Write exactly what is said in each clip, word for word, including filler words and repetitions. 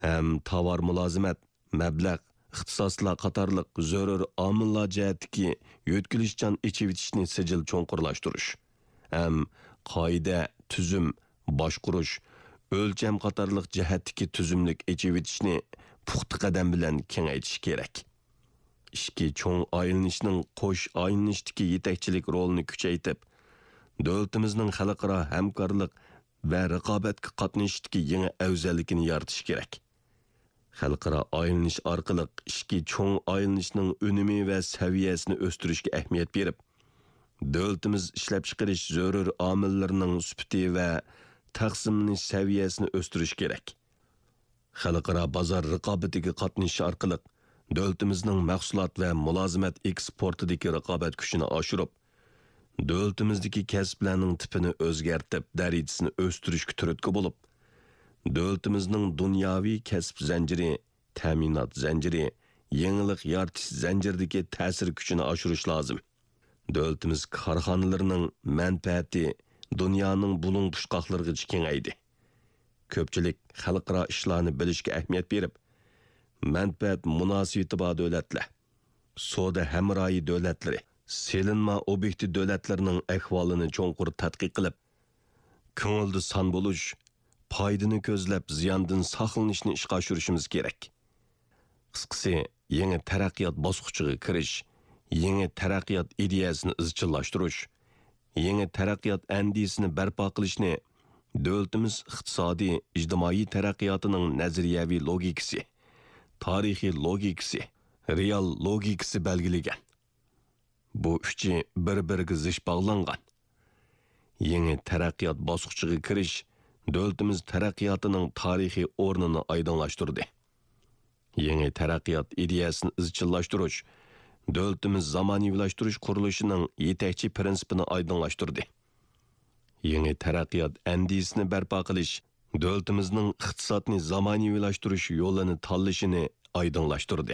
ham tovar mulozimat, mablag', ixtisoslar qatorliq zarur omillar jihatdagi yo'tkilishchan echivitishni sijil cho'nqurlashtirish, ham qoida, tuzum, boshqurish, o'lcham qatorliq jihatdagi tuzumlik echivitishni puxta qadam bilan kengaytish kerak. Ishki cho'ng aylanishning qo'sh aylanishdagi yetakchilik rolini kuchaytirib, davlatimizning xalqaro hamkorlik va raqobatga qatnashishdagi yangi afzallikini yaratish kerak. Xalqaro aylanish orqali ishki cho'ng aylanishning unumi va saviyasini o'stirishga ahamiyat berib, davlatimiz ishlab chiqarish zarur omillarining sifati va taqsimlanish saviyasini o'stirish kerak. Xalqaro bozor raqobatiga qatnashish orqali davlatimizning mahsulot va mulozimat eksportidagi raqobat kuchini oshirib, davlatimizdagi kasblarning tipini o'zgartib, darajasini o'stirishga turtki bo'lib, davlatimizning dunyoviy kasb zanjiri, ta'minot zanjiri, yangilik yaratish zanjiridagi ta'sir kuchini oshirish lozim. Davlatimiz korxonalarining manfaati dunyoning bulung pushqoqlariga kengaydi. Ko'pchilik xalqaro ishlarni bilishga ahamiyat berib, manfaat munosabati bor davlatlar, savdo hamroyi davlatlari, selinma obyekti davlatlarning ahvolini cho'nqur tadqiq qilib, ko'ngilda son bo'lish, foydani ko'zlab ziyondan saqlanishni ishga oshirishimiz kerak. Qisqasi, yangi taraqqiyot bosqichiga kirish, yangi taraqqiyot ideyasini izchillashtirish, yangi taraqqiyot andisini barpo qilishni davlatimiz iqtisodiy, ijtimoiy taraqqiyotining nazariyaviy logikasi, tarixiy logikasi, real logikasi belgilagan. Bu uchi bir-biriga zich bog'langan. Yangi taraqqiyot bosqichiga kirish davlatimiz taraqqiyotining tarixiy o'rnini oydinlashtirdi. Yangi taraqqiyot ideyasini izchillashtirish davlatimiz zamoniylashtirish qurilishining yetakchi prinsipini oydinlashtirdi. Yangi taraqqiyot andisini barpo qilish davlatimizning iqtisodni zamoniylashtirish yo'lini tanlashini oydinlashtirdi.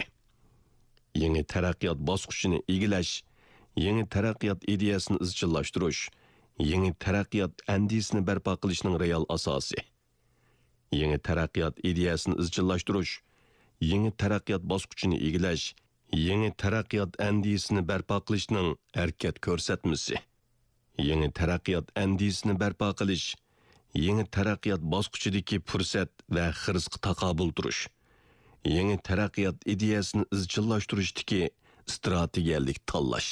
Yangi taraqqiyot bosqichini egillash, yangi taraqqiyot ideyasini izchillashtirish, yangi taraqqiyot andisini barpo qilishning real asosi. Yangi taraqqiyot ideyasini izchillashtirish, yangi taraqqiyot bosqichini egillash, yangi taraqqiyot andisini barpo qilishning harakat ko'rsatmasi. Yangi taraqqiyot andisini barpo qilish, yangi taraqqiyot bosqichidagi fursat va xirsga taqobil turish, yangi taraqqiyot ideyasini izchillashtirishdagi strategiyalik tanlash.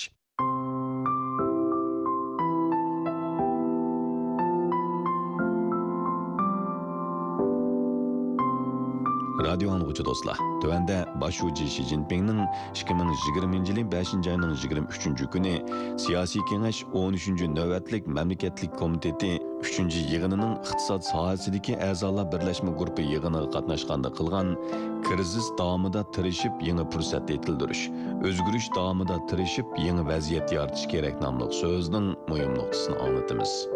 Radio anlıqçı dostlar, tövəndə başucu Xi Jinping'nin ikki ming yigirmanchi yilning beshinchi ayning yigirma uchinchi kuni siyosiy kengash o'n uchinchi navbatlik mamlakatlik komiteti uchinchi yig'inining iqtisod sohasidagi a'zolar birlashma guruhi yig'iniga qatnashganda qilgan krizis davomida tirishib yangi fursat yetildirish, o'zgarish davomida tirishib yangi vaziyat yaratish kerak nomli so'zning muhim nuqtasini anlatamiz.